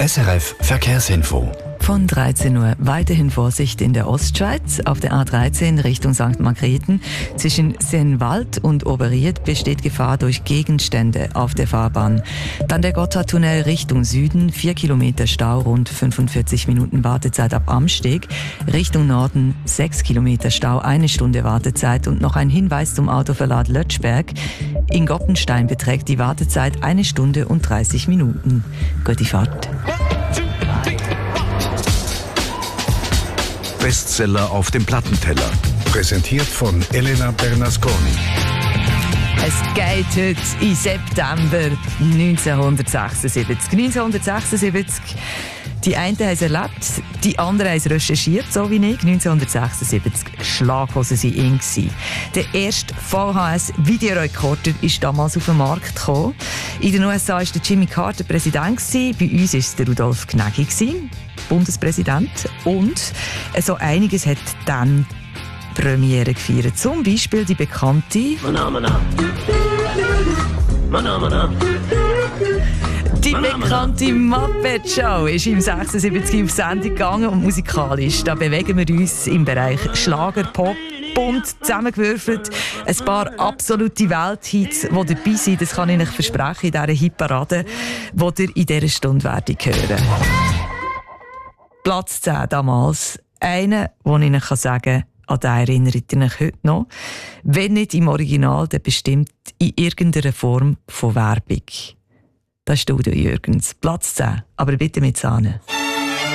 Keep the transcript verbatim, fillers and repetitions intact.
S R F Verkehrsinfo. Von dreizehn Uhr weiterhin Vorsicht in der Ostschweiz. Auf der A dreizehn Richtung Sankt Margrethen zwischen Sennwald und Oberried besteht Gefahr durch Gegenstände auf der Fahrbahn. Dann der Gotthardtunnel Richtung Süden, vier Kilometer Stau, rund fünfundvierzig Minuten Wartezeit ab Amsteg. Richtung Norden sechs Kilometer Stau, eine Stunde Wartezeit. Und noch ein Hinweis zum Autoverlad Lötschberg. In Goppenstein beträgt die Wartezeit eine Stunde und dreißig Minuten. Gute Fahrt. Bestseller auf dem Plattenteller. Präsentiert von Elena Bernasconi. Es geht heute in September neunzehnhundertsechsundsiebzig. neunzehnhundertsechsundsiebzig. Die einen haben es erlebt, die anderen haben es recherchiert, so wie ich. neunzehnhundertsechsundsiebzig Schlaghosen waren in gewesen. Der erste V H S-Videorekorder ist damals auf den Markt gekommen. In den U S A war der Jimmy Carter Präsident gewesen. Bei uns war es der Rudolf Gnägi gewesen, Bundespräsident. Und so einiges hat dann Premiere gefeiert. Zum Beispiel die bekannte Mana, mana. Mana, mana. Die bekannte Muppet Show ist im sechsundsiebzig auf Sendung gegangen und musikalisch. Da bewegen wir uns im Bereich Schlager, Pop, bunt zusammengewürfelt. Ein paar absolute Welthits, die dabei sind, das kann ich euch versprechen, in dieser Hitparade, die ihr in dieser Stunde werdet hören. Platz zehn damals. Einer, wo ich euch sagen kann, an den erinnert ihr euch heute noch. Wenn nicht im Original, dann bestimmt in irgendeiner Form von Werbung. Das ist Studio Jürgens. Platz zehn, aber bitte mit Sahne.